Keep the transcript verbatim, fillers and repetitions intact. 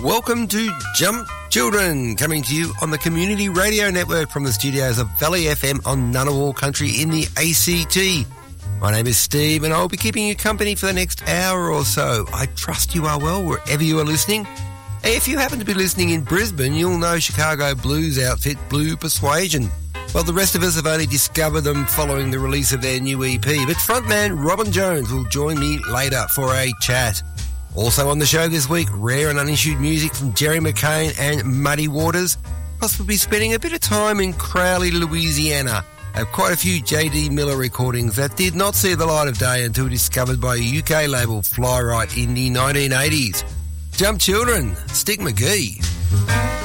Welcome to Jump Children, coming to you on the Community Radio Network from the studios of Valley F M on Ngunnawal Country in the A C T. My name is Steve and I'll be keeping you company for the next hour or so. I trust you are well wherever you are listening. If you happen to be listening in Brisbane, you'll know Chicago blues outfit Blue Persuasion. Well, the rest of us have only discovered them following the release of their new E P, but frontman Robin Jones will join me later for a chat. Also on the show this week, rare and unissued music from Jerry McCain and Muddy Waters. Plus we'll be spending a bit of time in Crowley, Louisiana. I have quite a few J D Miller recordings that did not see the light of day until discovered by a U K label, Fly Right, in the nineteen eighties. Jump Children, Stick McGee.